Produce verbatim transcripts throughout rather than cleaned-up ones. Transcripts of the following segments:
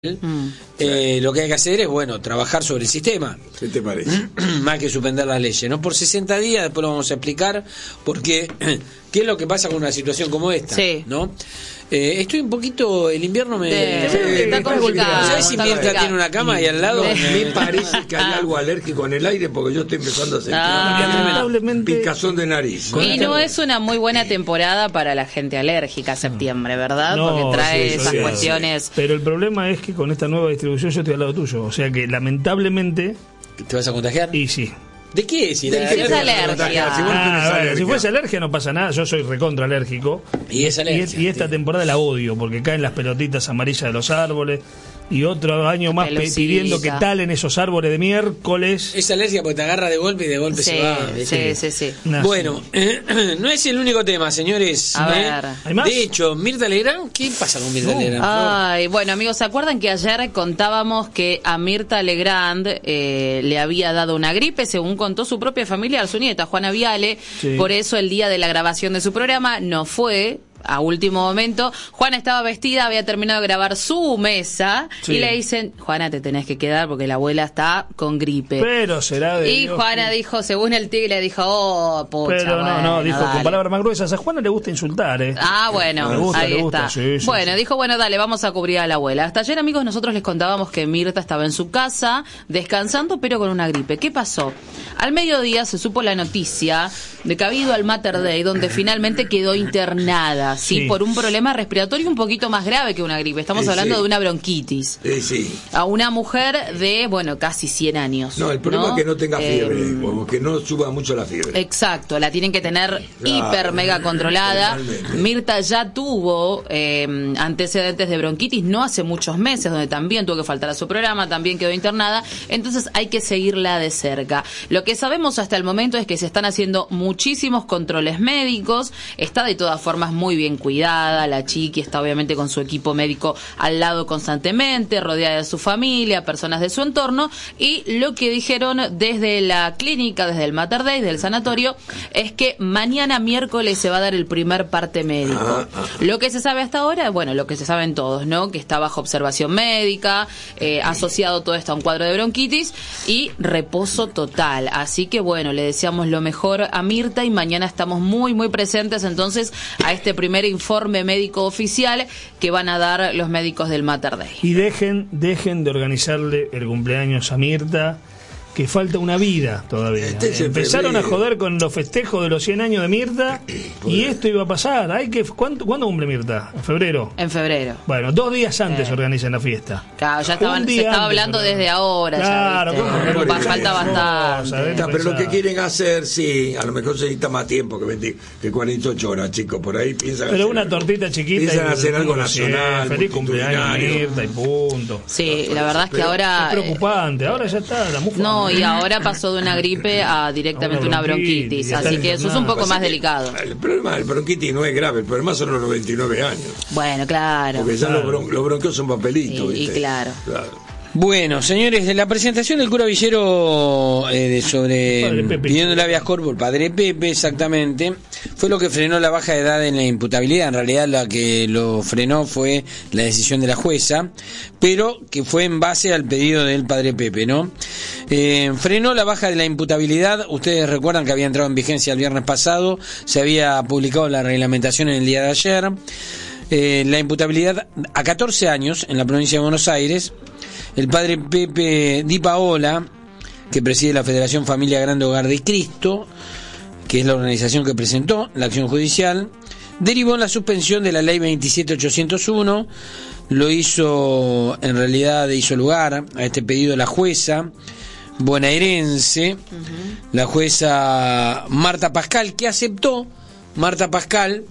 Mm. Eh, lo que hay que hacer es, bueno, trabajar sobre el sistema. ¿Qué te parece? Más que suspender las leyes, ¿no? Por sesenta días, después lo vamos a explicar, porque qué es lo que pasa con una situación como esta, sí. ¿no? Eh, estoy un poquito, el invierno me... De, Sí, está complicado. ¿Sabes si Mirta tiene una cama ahí al lado? No, me parece que hay algo alérgico en el aire porque yo estoy empezando a sentir Ah. una picazón de nariz. Y no es una muy buena temporada para la gente alérgica septiembre, ¿verdad? No, porque trae sí, esas sí, cuestiones. sí. Pero el problema es que con esta nueva distribución yo estoy al lado tuyo. O sea que lamentablemente... ¿Te vas a contagiar? Y sí. ¿De qué? Si, ¿De qué es alergia? Si vos no tenés Ah, alergia. si fuese alergia no pasa nada, yo soy recontra alérgico. Y es alergia. Y, y esta temporada la odio porque caen las pelotitas amarillas de los árboles. Y otro año más Pelucita. pidiendo que talen esos árboles de miércoles. Es alergia porque te agarra de golpe y de golpe Sí, se va. sí, sí, sí. Nah, Bueno, eh, no es el único tema, señores. A ¿eh? ver. ¿Hay más? De hecho, Mirta Legrand, ¿qué pasa con Mirta No. Legrand? Ay, bueno, amigos, ¿se acuerdan que ayer contábamos que a Mirta Legrand eh, le había dado una gripe, según contó su propia familia, su nieta, Juana Viale? Sí. Por eso el día de la grabación de su programa no fue a último momento. Juana estaba vestida, había terminado de grabar su mesa, Sí. y le dicen, Juana, te tenés que quedar porque la abuela está con gripe. Pero será de Y Dios Juana que- dijo, según el tigre, dijo, oh, pucha, Pero no, bueno, no, dijo dale. con palabras más gruesas. A Juana le gusta insultar, ¿eh? Ah, bueno, Le gusta, ahí le gusta, está. sí, sí, bueno, sí. dijo, bueno, dale, vamos a cubrir a la abuela. Hasta ayer, amigos, nosotros les contábamos que Mirta estaba en su casa, descansando, pero con una gripe. ¿Qué pasó? Al mediodía se supo la noticia de que había ido al Mater Dei, donde finalmente quedó internada, ¿sí? Sí. Por un problema respiratorio un poquito más grave que una gripe. Estamos Sí, hablando sí. de una bronquitis. Sí, sí. A una mujer de, bueno, casi cien años. No, el problema es que no tenga Eh, fiebre, o que no suba mucho la fiebre. Exacto, la tienen que tener Claro, hiper mega controlada. totalmente. Mirta ya tuvo eh, antecedentes de bronquitis no hace muchos meses, donde también tuvo que faltar a su programa, también quedó internada, entonces hay que seguirla de cerca. Lo que sabemos hasta el momento es que se están haciendo muchísimos controles médicos, está de todas formas muy bien cuidada, la chiqui está obviamente con su equipo médico al lado constantemente, rodeada de su familia, personas de su entorno, y lo que dijeron desde la clínica, desde el Mater Dei, del sanatorio, es que mañana miércoles se va a dar el primer parte médico. Ah, ah. Lo que se sabe hasta ahora, bueno, lo que se saben todos, ¿no? Que está bajo observación médica, eh, asociado todo esto a un cuadro de bronquitis y reposo total. Así que bueno, le deseamos lo mejor a Mirta y mañana estamos muy, muy presentes entonces a este primer informe médico oficial que van a dar los médicos del Mater Dei. Y dejen, dejen de organizarle el cumpleaños a Mirta, que falta una vida todavía. Este es en Empezaron a febrero. joder con los festejos de los cien años de Mirta y esto iba a pasar. Hay que ¿cuánto, ¿Cuándo cumple Mirta? ¿En febrero? En febrero. Bueno, dos días antes Eh. organizan la fiesta. Claro, ya estaban, Un se día estaba antes, hablando pero- desde ahora. Claro, ya, ¿cómo ¿viste? que no? Pa- falta No, bastante. ¿sabés? Está, pero lo que Pensaba. quieren hacer, sí, a lo mejor se necesita más tiempo que, veinte, que cuarenta y ocho horas, chicos. Por ahí piensan Pero hacer una algo. tortita chiquita. Piensan y- hacer algo sí, nacional, feliz cumpleaños multitudinario. Mirta y punto. Sí, la verdad es que Pero ahora... Es preocupante, ahora ya está la mufa. No, y ahora pasó de una gripe a directamente una Una bronquitis, bronquitis, ya está así que eso es un poco Pasa más que delicado. El problema del bronquitis no es grave, el problema son los noventa y nueve años. Bueno, claro. Porque ya Claro. los, bron- los bronquios son papelitos. Y- y ¿viste? claro. Bueno, señores, de la presentación del cura Villero eh, de sobre Padre Pepe. pidiendo el habeas corpus, padre Pepe, exactamente, fue lo que frenó la baja de edad en la imputabilidad. En realidad, la que lo frenó fue la decisión de la jueza, pero que fue en base al pedido del padre Pepe, ¿no? Eh, frenó la baja de la imputabilidad. Ustedes recuerdan que había entrado en vigencia el viernes pasado, se había publicado la reglamentación en el día de ayer. Eh, la imputabilidad a catorce años en la provincia de Buenos Aires. El padre Pepe Di Paola, que preside la Federación Familia Grande Hogar de Cristo, que es la organización que presentó la acción judicial, derivó en la suspensión de la ley veintisiete mil ochocientos uno. Lo hizo, en realidad hizo lugar a este pedido la jueza bonaerense, uh-huh. la jueza Marta Pascal, que aceptó, Marta Pascal,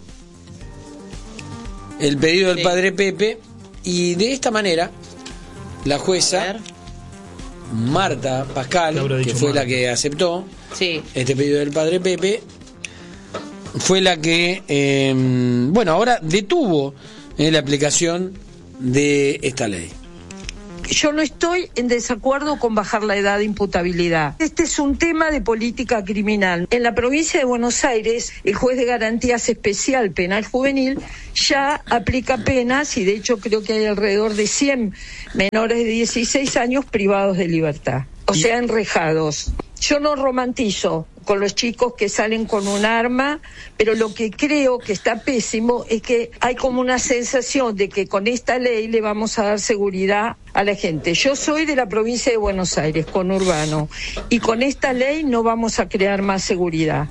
el pedido del sí. padre Pepe, y de esta manera la jueza Marta Pascal, que fue Marta. la que aceptó sí. este pedido del padre Pepe, fue la que eh, bueno, ahora detuvo eh, la aplicación de esta ley, Yo no estoy en desacuerdo con bajar la edad de imputabilidad. Este es un tema de política criminal. En la provincia de Buenos Aires, el juez de garantías especial penal juvenil ya aplica penas y de hecho creo que hay alrededor de cien menores de dieciséis años privados de libertad, o sea, enrejados. Yo no romantizo con los chicos que salen con un arma, pero lo que creo que está pésimo es que hay como una sensación de que con esta ley le vamos a dar seguridad a la gente. Yo soy de la provincia de Buenos Aires, conurbano, y con esta ley no vamos a crear más seguridad.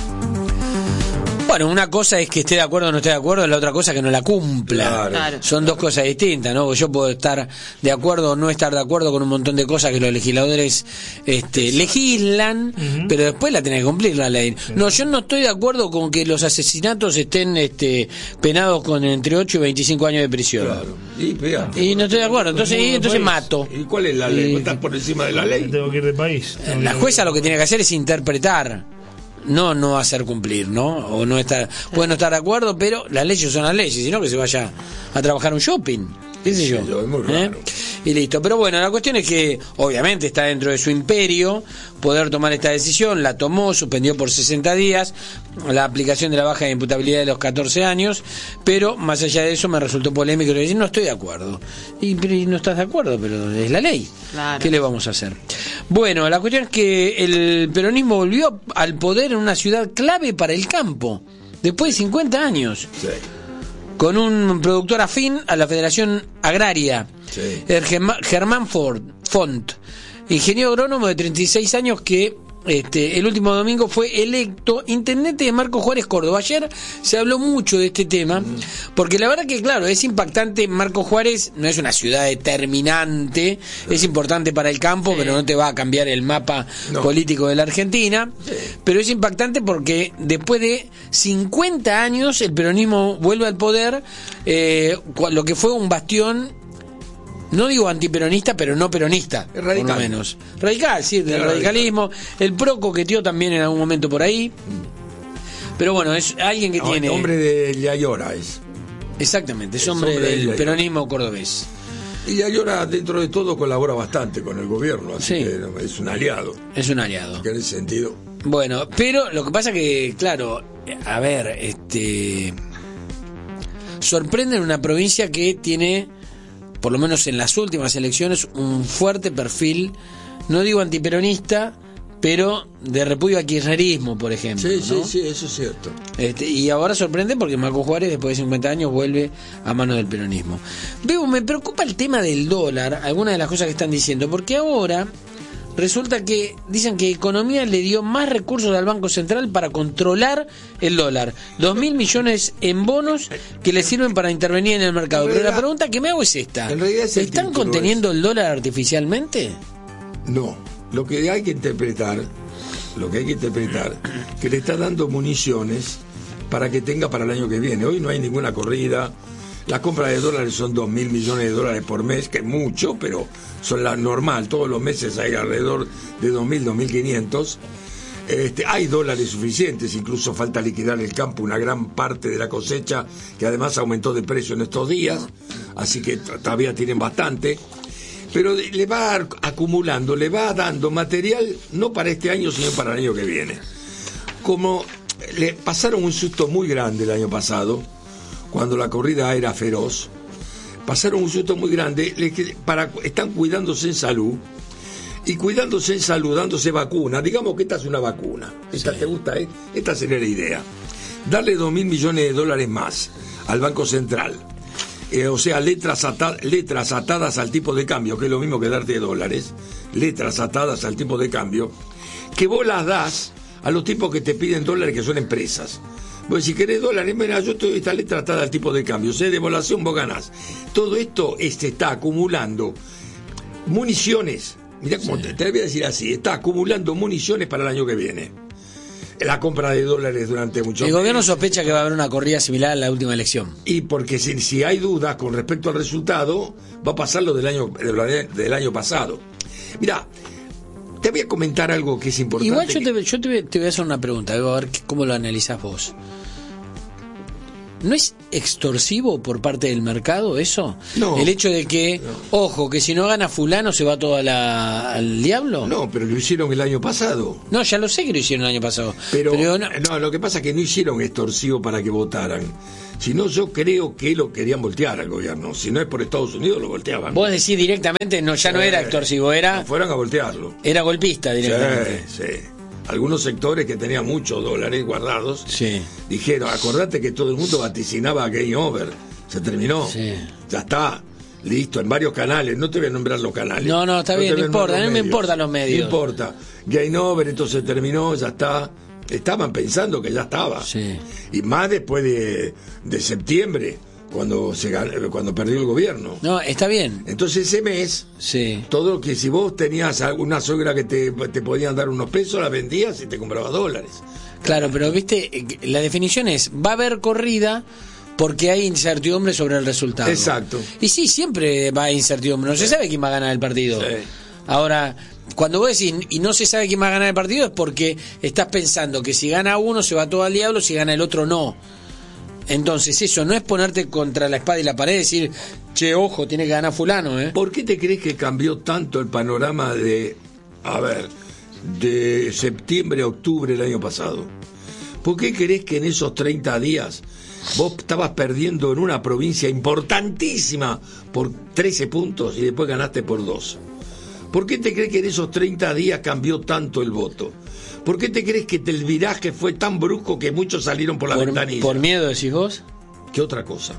Bueno, una cosa es que esté de acuerdo o no esté de acuerdo, la otra cosa es que no la cumpla. Claro. Claro. Son dos cosas distintas, ¿no? Yo puedo estar de acuerdo o no estar de acuerdo con un montón de cosas que los legisladores este, legislan, uh-huh. pero después la tiene que cumplir la ley. Sí. No, yo no estoy de acuerdo con que los asesinatos estén este, penados con entre ocho y veinticinco años de prisión. Claro. Y, fíjate, y no estoy de acuerdo, entonces, y, entonces mato. ¿Y cuál es la ley? ¿Vos estás por encima de la ley? Tengo que ir del país. La jueza lo que tiene que hacer es interpretar. No, no hacer cumplir, ¿no? O no estar, puede no estar de acuerdo, pero las leyes son las leyes, sino que se vaya a trabajar un shopping, qué sé yo. Sí, es muy raro. ¿Eh? Y listo. Pero bueno, la cuestión es que obviamente está dentro de su imperio poder tomar esta decisión, la tomó, suspendió por sesenta días la aplicación de la baja de imputabilidad de los catorce años, pero más allá de eso me resultó polémico decir, no estoy de acuerdo. Y, pero, y no estás de acuerdo, pero es la ley. Claro. ¿Qué le vamos a hacer? Bueno, la cuestión es que el peronismo volvió al poder en una ciudad clave para el campo, después de cincuenta años. Sí. Con un productor afín a la Federación Agraria, sí. el Germán Ford, Font, ingeniero agrónomo de treinta y seis años que este, el último domingo fue electo intendente de Marcos Juárez, Córdoba. Ayer se habló mucho de este tema, mm. porque la verdad que, claro, es impactante. Marcos Juárez no es una ciudad determinante, sí. es importante para el campo, sí. pero no te va a cambiar el mapa no. político de la Argentina, sí. pero es impactante porque después de cincuenta años el peronismo vuelve al poder, eh, lo que fue un bastión, no digo antiperonista, pero no peronista, es radical. por lo menos. Radical, sí, del radicalismo. El PRO coqueteó también en algún momento por ahí. Pero bueno, es alguien que no, tiene... hombre de Yayora es. Exactamente, es, es hombre, hombre del de peronismo cordobés. Y Yayora, dentro de todo, colabora bastante con el gobierno, así sí. que es un aliado. Es un aliado. En ese sentido. Bueno, pero lo que pasa que, claro, a ver, este... sorprende en una provincia que tiene... por lo menos en las últimas elecciones, un fuerte perfil, no digo antiperonista, pero de repudio al kirchnerismo, por ejemplo. Sí, ¿no? sí, sí, eso es cierto. Este, y ahora sorprende porque Marcos Juárez, después de cincuenta años, vuelve a manos del peronismo. Veo, me preocupa el tema del dólar, algunas de las cosas que están diciendo, porque ahora resulta que dicen que Economía le dio más recursos al Banco Central para controlar el dólar. Dos mil millones en bonos que le sirven para intervenir en el mercado. Pero la pregunta que me hago es esta. Es ¿Están conteniendo es... el dólar artificialmente? No. Lo que hay que interpretar, lo que hay que interpretar, que le está dando municiones para que tenga para el año que viene. Hoy no hay ninguna corrida. Las compras de dólares son dos mil millones de dólares por mes, que es mucho, pero son la normal. Todos los meses hay alrededor de dos mil, dos mil quinientos. Este, hay dólares suficientes, incluso falta liquidar el campo, una gran parte de la cosecha, que además aumentó de precio en estos días, así que t- todavía tienen bastante. Pero le va acumulando, le va dando material, no para este año, sino para el año que viene. Como le pasaron un susto muy grande el año pasado, cuando la corrida era feroz, pasaron un susto muy grande, para, están cuidándose en salud, y cuidándose en salud, dándose vacuna, digamos que esta es una vacuna, esta sí. te gusta, ¿eh? Esta sería la idea, darle dos mil millones de dólares más al Banco Central, eh, o sea, letras, ata- letras atadas al tipo de cambio, que es lo mismo que darte dólares, letras atadas al tipo de cambio, que vos las das a los tipos que te piden dólares, que son empresas. Pues si querés dólares, mira, yo estoy esta letra atada al tipo de cambio, sé de devaluación, vos ganás. Todo esto este, está acumulando municiones, mirá cómo sí. te, te voy a decir así, está acumulando municiones para el año que viene. La compra de dólares durante mucho tiempo. El gobierno sospecha que va a haber una corrida similar a la última elección. Y porque si, si hay dudas con respecto al resultado, va a pasar lo del año, del año pasado. Mirá, te voy a comentar algo que es importante. Igual yo, que... te, yo te, voy, te voy a hacer una pregunta, a ver cómo lo analizás vos. ¿no es extorsivo por parte del mercado eso? No. El hecho de que, no. ojo, que si no gana fulano se va todo a la, al diablo. No, pero lo hicieron el año pasado. No, ya lo sé que lo hicieron el año pasado. Pero, pero no... no, lo que pasa es que no hicieron extorsivo para que votaran. Si no, yo creo que lo querían voltear al gobierno. Si no es por Estados Unidos, lo volteaban. Vos decís directamente, no, ya sí, no era extorsivo, era... No, fueron a voltearlo. Era golpista directamente. Sí, sí. Algunos sectores que tenían muchos dólares guardados, sí. dijeron, acordate que todo el mundo vaticinaba game over. Se terminó. Sí. Ya está. Listo, en varios canales. No te voy a nombrar los canales. No, no, está no bien, no importa. No me importan los medios. No importa. Game over, entonces terminó, ya está. Estaban pensando que ya estaba. Sí. Y más después de, de septiembre, cuando se ganó, cuando perdió el gobierno. No, está bien. Entonces ese mes, sí. todo lo que si vos tenías alguna suegra que te, te podían dar unos pesos, la vendías y te comprabas dólares. Claro, pero viste, la definición es, va a haber corrida porque hay incertidumbre sobre el resultado. Exacto. Y sí, siempre va a haber incertidumbre. No sí. se sabe quién va a ganar el partido. Sí. Ahora, cuando vos decís, y no se sabe quién va a ganar el partido, es porque estás pensando que si gana uno se va todo al diablo, si gana el otro no. Entonces eso no es ponerte contra la espada y la pared y decir, che, ojo, tiene que ganar fulano, ¿eh? ¿Por qué te crees que cambió tanto el panorama de, a ver, de septiembre a octubre del año pasado? ¿Por qué crees que en esos treinta días vos estabas perdiendo en una provincia importantísima por trece puntos y después ganaste por dos? ¿Por qué te crees que en esos treinta días cambió tanto el voto? ¿Por qué te crees que el viraje fue tan brusco que muchos salieron por la por, ventanilla? ¿Por miedo decís vos? ¿Qué otra cosa?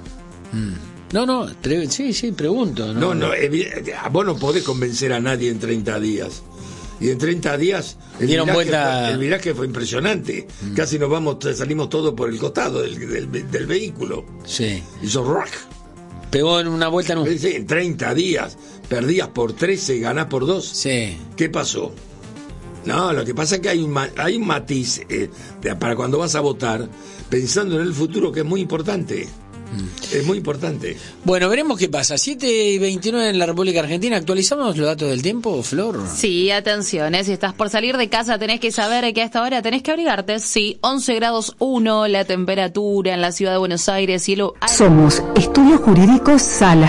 Mm. No, no, pre- sí, sí, pregunto. No, no, no ev- vos no podés convencer a nadie en treinta días. Y en treinta días el, Dieron viraje, vuelta... fue, el viraje fue impresionante. Mm. Casi nos vamos, salimos todos por el costado del, del, del vehículo. Sí. Hizo rock. Pegó en una vuelta en un... Sí, en treinta días. Perdías por trece y ganás por dos. Sí. ¿Qué pasó? No, lo que pasa es que hay un, ma- hay un matiz eh, de, para cuando vas a votar, pensando en el futuro, que es muy importante. Mm. Es muy importante. Bueno, veremos qué pasa. siete y veintinueve en la República Argentina. ¿Actualizamos los datos del tiempo, Flor? Sí, atención, ¿eh? Si estás por salir de casa tenés que saber que a esta hora tenés que abrigarte. Sí, once grados uno la temperatura en la ciudad de Buenos Aires. Cielo... Somos Estudios Jurídicos Sala.